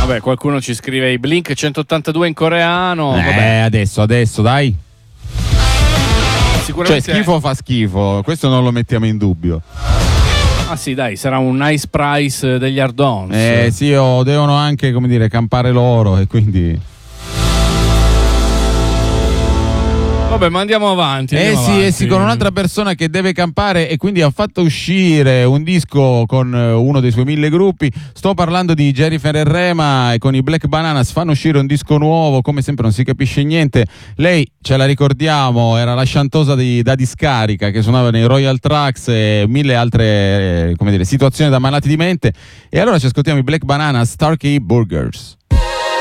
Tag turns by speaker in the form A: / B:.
A: Vabbè, qualcuno ci scrive i Blink 182 in coreano. Vabbè.
B: Adesso, dai.
A: Sicuramente.
B: Cioè, schifo fa schifo, questo non lo mettiamo in dubbio.
A: Ah sì, dai, sarà un nice price degli Ardons.
B: Sì, devono anche, come dire, campare loro e quindi...
A: Vabbè, ma andiamo avanti.
B: Sì, con un'altra persona che deve campare e quindi ha fatto uscire un disco con uno dei suoi 1000 gruppi. Sto parlando di Jennifer Rema e con i Black Bananas fanno uscire un disco nuovo, come sempre non si capisce niente. Lei, ce la ricordiamo, era la chantosa da discarica che suonava nei Royal Tracks e 1000 altre, come dire, situazioni da malati di mente. E allora ci ascoltiamo i Black Bananas, Starkey Burgers.